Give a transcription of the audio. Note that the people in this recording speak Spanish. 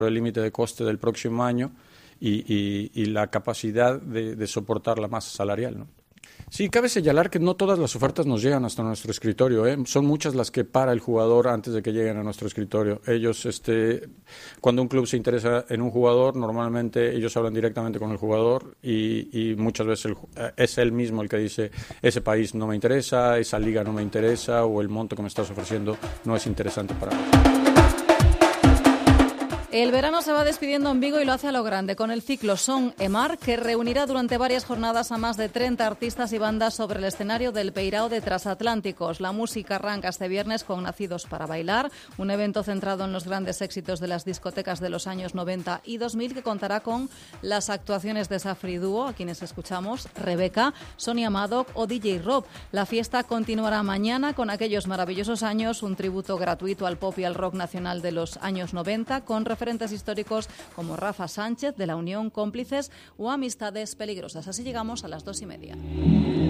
el límite de coste del próximo año y la capacidad de soportar la masa salarial, ¿no? Sí, cabe señalar que no todas las ofertas nos llegan hasta nuestro escritorio, ¿eh? Son muchas las que para el jugador antes de que lleguen a nuestro escritorio. Ellos, cuando un club se interesa en un jugador, normalmente ellos hablan directamente con el jugador y muchas veces es él mismo el que dice: ese país no me interesa, esa liga no me interesa, o el monto que me estás ofreciendo no es interesante para mí. El verano se va despidiendo en Vigo y lo hace a lo grande, con el ciclo Son e Mar, que reunirá durante varias jornadas a más de 30 artistas y bandas sobre el escenario del Peirao de Transatlánticos. La música arranca este viernes con Nacidos para Bailar, un evento centrado en los grandes éxitos de las discotecas de los años 90 y 2000, que contará con las actuaciones de Safri Duo, a quienes escuchamos, Rebeca, Sonia Madoc o DJ Rob. La fiesta continuará mañana con Aquellos maravillosos años, un tributo gratuito al pop y al rock nacional de los años 90, con referentes históricos como Rafa Sánchez de la Unión Cómplices o Amistades Peligrosas. Así llegamos a las 2:30.